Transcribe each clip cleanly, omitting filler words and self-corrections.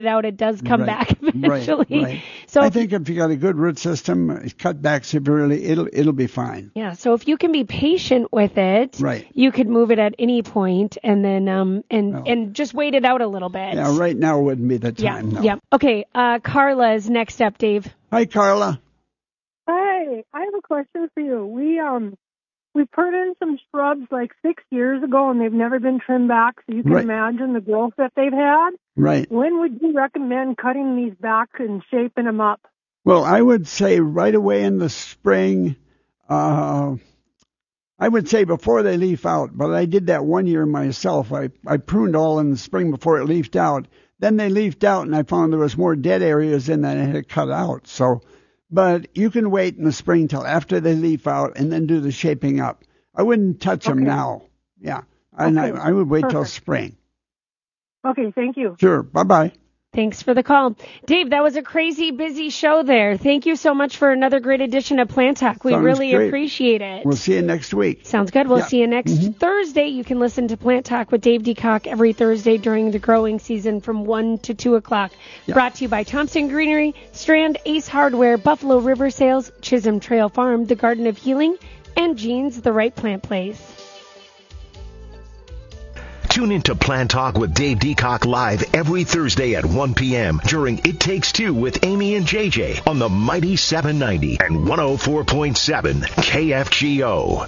out, it does come back eventually. Right. So I think if you got a good root system, cut back severely, it'll be fine. Yeah. So if you can be patient with it, you could move it at any point, and then and just wait it out a little bit. Yeah. Right now wouldn't be the time. Yeah. No. Yeah. Okay. Carla is next up, Dave. Hi, Carla. Hi. I have a question for you. We put in some shrubs like 6 years ago, and they've never been trimmed back, so you can imagine the growth that they've had. Right. When would you recommend cutting these back and shaping them up? Well, I would say right away in the spring. I would say before they leaf out, but I did that 1 year myself. I pruned all in the spring before it leafed out. Then they leafed out, and I found there was more dead areas in that I had to cut out. So. But you can wait in the spring till after they leaf out and then do the shaping up. I wouldn't touch them now. Yeah. And I would wait till spring. Okay, thank you. Sure. Bye-bye. Thanks for the call. Dave, that was a crazy busy show there. Thank you so much for another great edition of Plant Talk. We really appreciate it. We'll see you next week. Sounds good. We'll see you next Thursday. You can listen to Plant Talk with Dave DeCock every Thursday during the growing season from 1 to 2 o'clock. Brought to you by Thompson Greenery, Strand Ace Hardware, Buffalo River Sales, Chisholm Trail Farm, The Garden of Healing, and Jeans, the Right Plant Place. Tune into Plant Talk with Dave DeCock live every Thursday at 1 p.m. during It Takes Two with Amy and JJ on the Mighty 790 and 104.7 KFGO.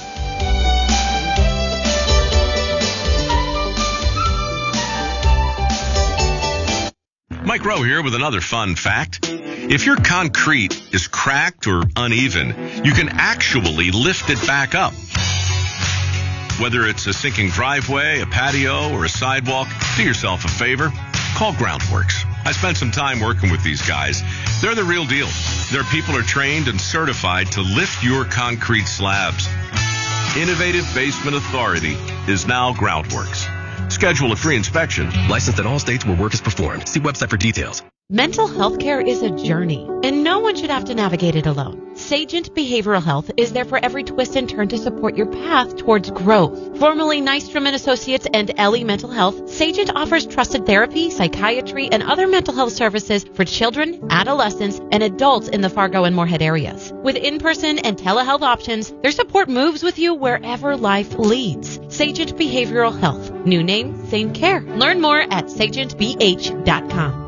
Mike Rowe here with another fun fact. If your concrete is cracked or uneven, you can actually lift it back up. Whether it's a sinking driveway, a patio, or a sidewalk, do yourself a favor. Call Groundworks. I spent some time working with these guys. They're the real deal. Their people are trained and certified to lift your concrete slabs. Innovative Basement Authority is now Groundworks. Schedule a free inspection. Licensed in all states where work is performed. See website for details. Mental health care is a journey, and no one should have to navigate it alone. Sagent Behavioral Health is there for every twist and turn to support your path towards growth. Formerly Nystrom & Associates and Ellie Mental Health, Sagent offers trusted therapy, psychiatry, and other mental health services for children, adolescents, and adults in the Fargo and Moorhead areas. With in-person and telehealth options, their support moves with you wherever life leads. Sagent Behavioral Health. New name, same care. Learn more at sagentbh.com.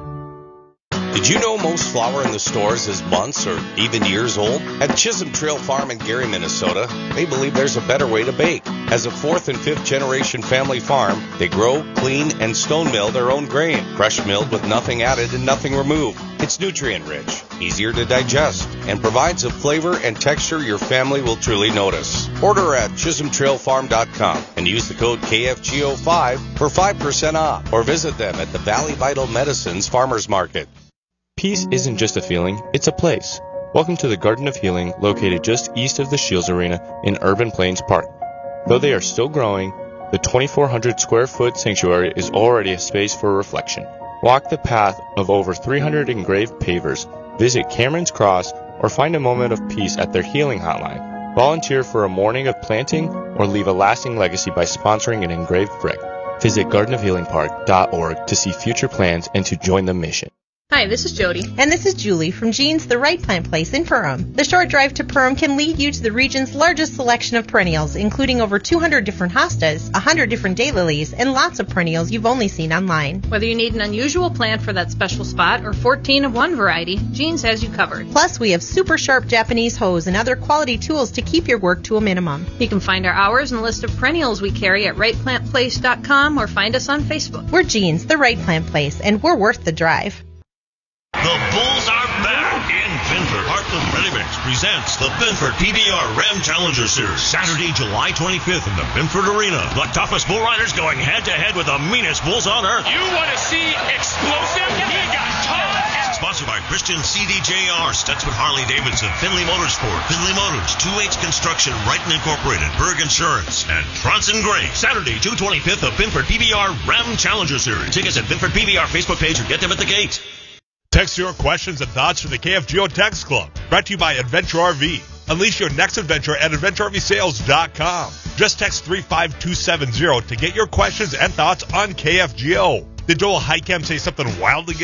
Did you know most flour in the stores is months or even years old? At Chisholm Trail Farm in Gary, Minnesota, they believe there's a better way to bake. As a 4th and 5th generation family farm, they grow, clean, and stone mill their own grain, fresh milled with nothing added and nothing removed. It's nutrient rich, easier to digest, and provides a flavor and texture your family will truly notice. Order at ChisholmTrailFarm.com and use the code KFGO5 for 5% off, or visit them at the Valley Vital Medicines Farmers Market. Peace isn't just a feeling, it's a place. Welcome to the Garden of Healing, located just east of the Shields Arena in Urban Plains Park. Though they are still growing, the 2,400 square foot sanctuary is already a space for reflection. Walk the path of over 300 engraved pavers, visit Cameron's Cross, or find a moment of peace at their healing hotline. Volunteer for a morning of planting or leave a lasting legacy by sponsoring an engraved brick. Visit gardenofhealingpark.org to see future plans and to join the mission. Hi, this is Jody. And this is Julie from Jeans, the Right Plant Place in Perham. The short drive to Perham can lead you to the region's largest selection of perennials, including over 200 different hostas, 100 different daylilies, and lots of perennials you've only seen online. Whether you need an unusual plant for that special spot or 14 of one variety, Jeans has you covered. Plus, we have super sharp Japanese hose and other quality tools to keep your work to a minimum. You can find our hours and a list of perennials we carry at rightplantplace.com or find us on Facebook. We're Jeans, the Right Plant Place, and we're worth the drive. The Bulls are back in Binford. Heartland Ready Mix presents the Binford PBR Ram Challenger Series. Saturday, July 25th in the Binford Arena. The toughest bull riders going head-to-head with the meanest bulls on earth. You want to see explosive? We got tough. Sponsored by Christian CDJR, Stutzman Harley Davidson, Finley Motorsport, Finley Motors, 2H Construction, Wrighton Incorporated, Berg Insurance, and Bronson Gray. Saturday, June 25th, the Binford PBR Ram Challenger Series. Tickets at Binford PBR Facebook page or get them at the gate. Text your questions and thoughts to the KFGO Text Club. Brought to you by Adventure RV. Unleash your next adventure at AdventureRVSales.com. Just text 35270 to get your questions and thoughts on KFGO. Did Joel Heitkamp say something wildly